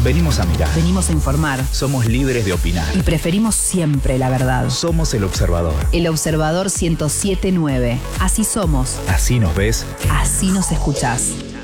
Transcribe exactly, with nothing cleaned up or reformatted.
Venimos a mirar. Venimos a informar. Somos libres de opinar. Y preferimos siempre la verdad. Somos El Observador. El Observador ciento siete punto nueve. Así somos. Así nos ves. Así nos escuchás.